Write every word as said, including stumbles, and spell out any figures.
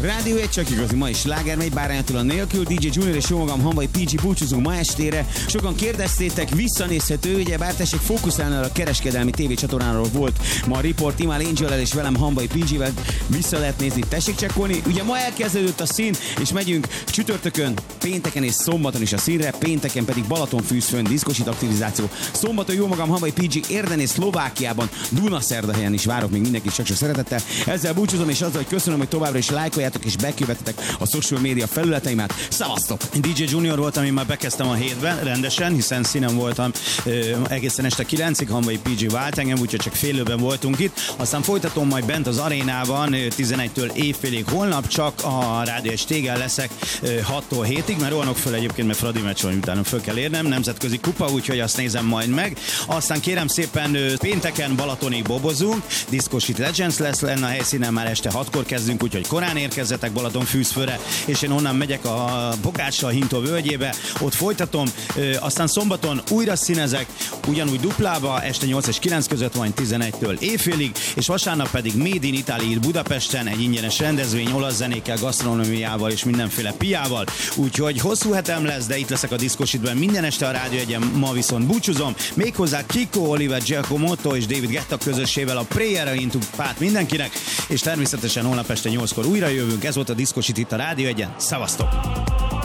Rádió egy csak igazi, ma is sláger megy, bárányától a nélkül. dé dzsé Junior és jó magam, Hamvai pé gé búcsúzunk ma estére. Sokan kérdeztétek, visszanézhető, ugye bár tessék fókuszálni, a kereskedelmi tévécsatornáról volt ma a Report Imal Angel-el és velem Hamvai pé gé-vel vissza lehet nézni, tessék csekkolni. Ugye ma elkezdődött a szín, és megyünk csütörtökön, pénteken és szombaton is a színre, pénteken pedig Balatonfűzfön, diszkosít aktivizáció. Szombaton jó magam, Hamvai pé gé Érden és Szlovákiában, Dunaszerdahelyen is várok még mindenkit csak-csak szeretettel. Ezzel búcsúzom, és azzal, hogy köszönöm, hogy továbbra is lájkoljátok és bekövetetek a social media felületeimet. Szavaztok! dé dzsé Junior voltam, én már bekezdtem a hétben rendesen, hiszen színen voltam ö, egészen este kilencig, Hamvai pé gé vált engem, úgyhogy csak félőben voltunk itt. Aztán folytatom majd bent az arénában tizenegytől éjfélig. Holnap csak a Rádió egy Stégel leszek ö, hattól hétig, mert rohanok föl egyébként, mert Fradi meccs van, utána föl kell érnem, nemzetközi kupa, úgyhogy azt nézem majd meg. Aztán kérem szépen ö, pénteken Balatonig bobozunk, Discoshit Legends lesz lenne a helyszínen, már este hatkor kezdünk, úgyhogy korán érkezzetek Balatonfűzfőre, és én onnan megyek a Bokácsa, a Hintó völgyébe, ott folytatom, ö, aztán szombaton újra színezek, ugyanúgy duplába, este nyolc és kilenc között van tizenegytől éjfélig, és vasárnap pedig Made in Italy Budapesten, egy ingyenes rendezvény, olasz zenékkel, gasztronómiával és mindenféle piával, úgyhogy hosszú hetem lesz, de itt leszek a Discoshitben minden este a Rádió egyen, ma viszont búcsúzom, méghozzá Kiko, Oliver Giacomoto és David Guetta közössével a Prayer Into Pát mindenkinek, és természetesen holnap este nyolckor újra jövünk, ez volt a Discoshit itt a Rádió egyen, szavaztok!